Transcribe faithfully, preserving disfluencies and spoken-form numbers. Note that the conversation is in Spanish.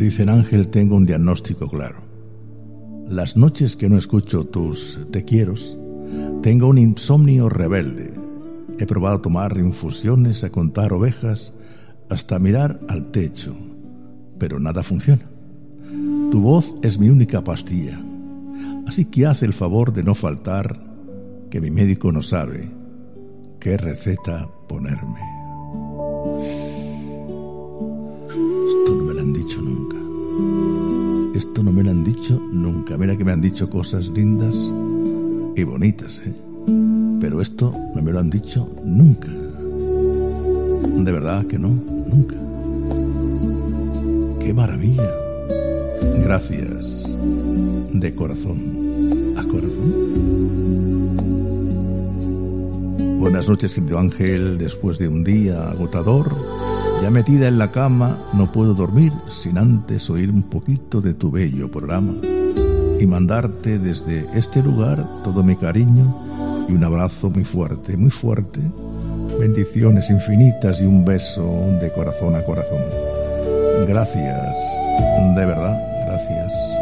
dicen, Ángel, tengo un diagnóstico claro. Las noches que no escucho tus te quieros, tengo un insomnio rebelde. He probado a tomar infusiones, a contar ovejas, hasta mirar al techo, pero nada funciona. Tu voz es mi única pastilla, así que haz el favor de no faltar, que mi médico no sabe qué receta ponerme. Esto no me lo han dicho nunca. Esto no me lo han dicho nunca. Mira que me han dicho cosas lindas y bonitas, ¿eh? Pero esto no me lo han dicho nunca. De verdad que no, nunca. ¡Qué maravilla! Gracias, de corazón a corazón. Buenas noches, querido Ángel. Después de un día agotador, ya metida en la cama, no puedo dormir sin antes oír un poquito de tu bello programa y mandarte desde este lugar todo mi cariño y un abrazo muy fuerte, muy fuerte, bendiciones infinitas y un beso de corazón a corazón. Gracias, de verdad, gracias.